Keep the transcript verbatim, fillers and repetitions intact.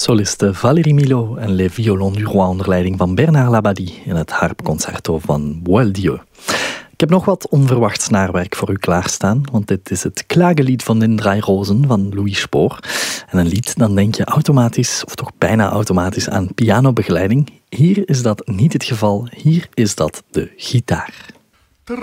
Soliste Valérie Milhaud en Les Violons du Roi onder leiding van Bernard Labadie in het harpconcerto van Boieldieu. Ik heb nog wat onverwacht snaarwerk voor u klaarstaan, want dit is het klagelied van den Drei Rosen van Louis Spohr. En een lied, dan denk je automatisch, of toch bijna automatisch, aan pianobegeleiding. Hier is dat niet het geval, hier is dat de gitaar.